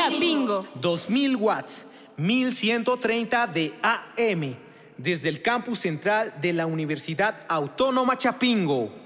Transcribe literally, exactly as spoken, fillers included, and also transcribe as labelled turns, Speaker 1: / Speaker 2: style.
Speaker 1: Chapingo.
Speaker 2: dos mil watts, mil ciento treinta de A M, desde el campus central de la Universidad Autónoma Chapingo.